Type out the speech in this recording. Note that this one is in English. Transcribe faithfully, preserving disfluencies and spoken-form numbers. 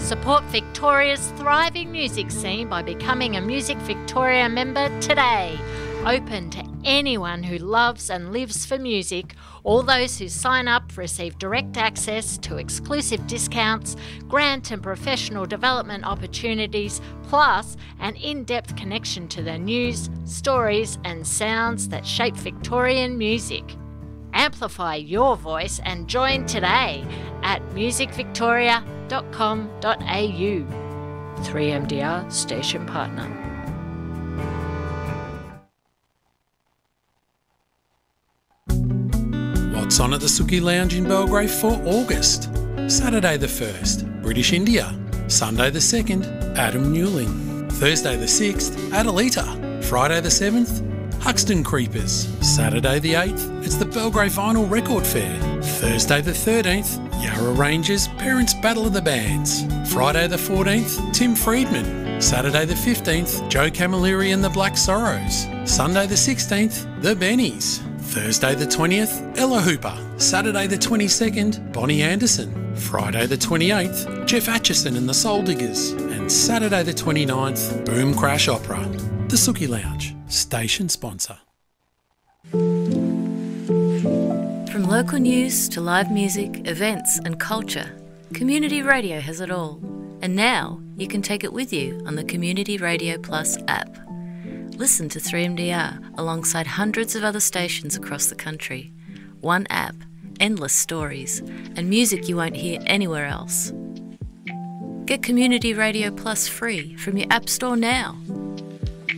Support Victoria's thriving music scene by becoming a Music Victoria member today. Open to anyone who loves and lives for music. All those who sign up receive direct access to exclusive discounts, grant and professional development opportunities, plus an in-depth connection to the news, stories and sounds that shape Victorian music. Amplify your voice and join today at music victoria dot com dot a u. three M D R station partner. What's on at the Suki Lounge in Belgrave for August? Saturday the first, British India. Sunday the second, Adam Newling. Thursday the sixth, Adelita. Friday the seventh, Huxton Creepers. Saturday the eighth, it's the Belgrave Vinyl Record Fair. Thursday the thirteenth, Yarra Rangers Parents Battle of the Bands. Friday the fourteenth, Tim Friedman. Saturday the fifteenth, Joe Camilleri and the Black Sorrows. Sunday the sixteenth, The Bennies. Thursday the twentieth, Ella Hooper. Saturday the twenty-second, Bonnie Anderson. Friday the twenty-eighth, Jeff Atchison and the Soul Diggers. And Saturday the twenty-ninth, Boom Crash Opera. The Suki Lounge, station sponsor. From local news to live music, events and culture, Community Radio has it all. And now you can take it with you on the Community Radio Plus app. Listen to three M D R alongside hundreds of other stations across the country. One app, endless stories, and music you won't hear anywhere else. Get Community Radio Plus free from your app store now.